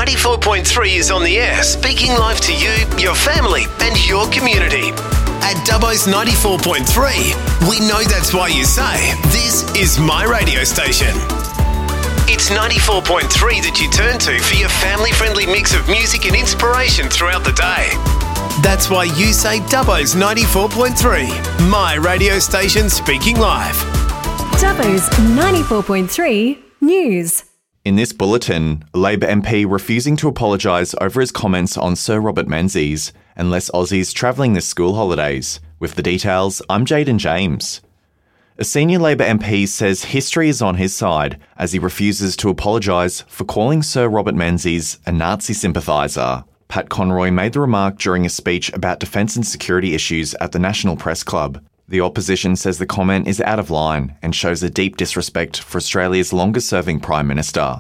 94.3 is on the air, speaking live to you, your family and your community. At Dubbo's 94.3, we know that's why you say, this is my radio station. It's 94.3 that you turn to for your family-friendly mix of music and inspiration throughout the day. That's why you say Dubbo's 94.3, my radio station speaking live. Dubbo's 94.3 News. In this bulletin, a Labor MP refusing to apologise over his comments on Sir Robert Menzies and less Aussies travelling this school holidays. With the details, I'm Jaden James. A senior Labor MP says history is on his side as he refuses to apologise for calling Sir Robert Menzies a Nazi sympathiser. Pat Conroy made the remark during a speech about defence and security issues at the National Press Club. The opposition says the comment is out of line and shows a deep disrespect for Australia's longest-serving Prime Minister.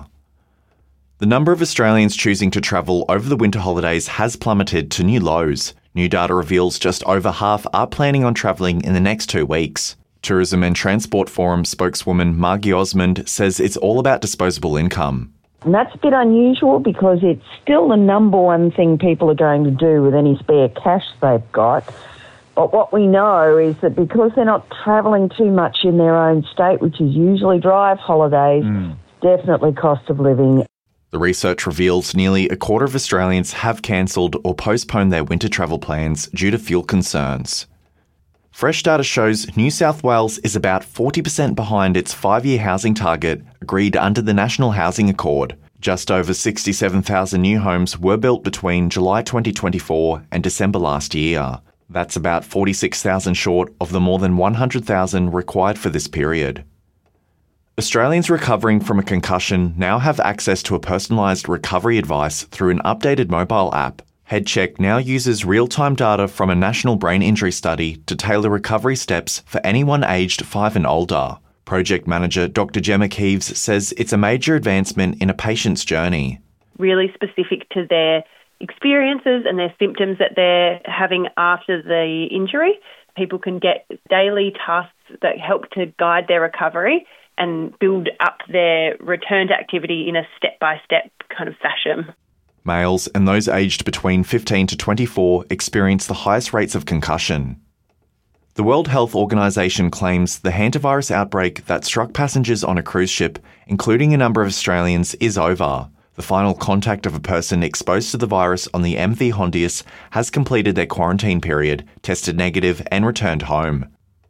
The number of Australians choosing to travel over the winter holidays has plummeted to new lows. New data reveals just over half are planning on travelling in the next 2 weeks. Tourism and Transport Forum spokeswoman Margie Osmond says it's all about disposable income. And that's a bit unusual because it's still the number one thing people are going to do with any spare cash they've got. But what we know is that because they're not travelling too much in their own state, which is usually drive holidays, definitely cost of living. The research reveals nearly a quarter of Australians have cancelled or postponed their winter travel plans due to fuel concerns. Fresh data shows New South Wales is about 40% behind its 5-year housing target agreed under the National Housing Accord. Just over 67,000 new homes were built between July 2024 and December last year. That's about 46,000 short of the more than 100,000 required for this period. Australians recovering from a concussion now have access to a personalised recovery advice through an updated mobile app. HeadCheck now uses real-time data from a national brain injury study to tailor recovery steps for anyone aged 5 and older. Project manager Dr. Gemma Keeves says it's a major advancement in a patient's journey. Really specific to their experiences and their symptoms that they're having after the injury. People can get daily tasks that help to guide their recovery and build up their return to activity in a step-by-step kind of fashion. Males and those aged between 15 to 24 experience the highest rates of concussion. The World Health Organization claims the hantavirus outbreak that struck passengers on a cruise ship, including a number of Australians, is over. The final contact of a person exposed to the virus on the MV Hondius has completed their quarantine period, tested negative and returned home.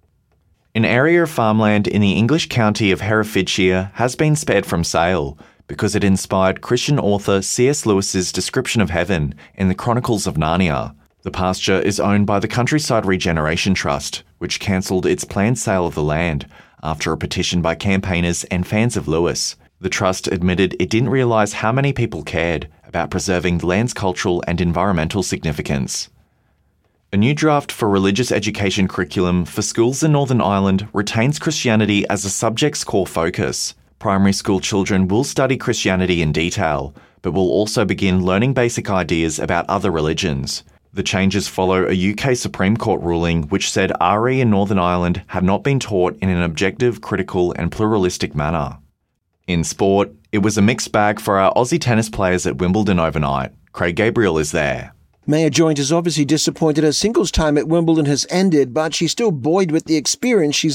An area of farmland in the English county of Herefordshire has been spared from sale because it inspired Christian author C.S. Lewis's description of heaven in the Chronicles of Narnia. The pasture is owned by the Countryside Regeneration Trust, which cancelled its planned sale of the land after a petition by campaigners and fans of Lewis. The Trust admitted it didn't realise how many people cared about preserving the land's cultural and environmental significance. A new draft for religious education curriculum for schools in Northern Ireland retains Christianity as a subject's core focus. Primary school children will study Christianity in detail, but will also begin learning basic ideas about other religions. The changes follow a UK Supreme Court ruling which said RE in Northern Ireland had not been taught in an objective, critical and pluralistic manner. In sport, it was a mixed bag for our Aussie tennis players at Wimbledon overnight. Craig Gabriel is there. Maya Joint is obviously disappointed her singles time at Wimbledon has ended, but she's still buoyed with the experience she's